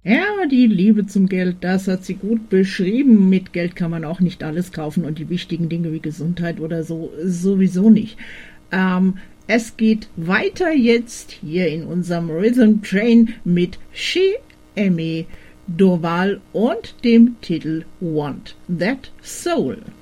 Ja, die Liebe zum Geld, das hat sie gut beschrieben. Mit Geld kann man auch nicht alles kaufen und die wichtigen Dinge wie Gesundheit oder so sowieso nicht. Es geht weiter jetzt hier in unserem Rhythm Train mit She Aimee Dorval und dem Titel Want That Soul.